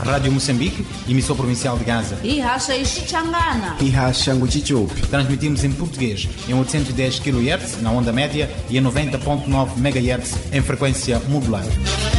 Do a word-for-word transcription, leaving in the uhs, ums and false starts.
Rádio Moçambique, emissor provincial de Gaza. E racha Ixixangana. E racha Nguchichupi. Transmitimos em português em oitocentos e dez quilohertz na onda média e em noventa ponto nove megahertz em frequência modulada.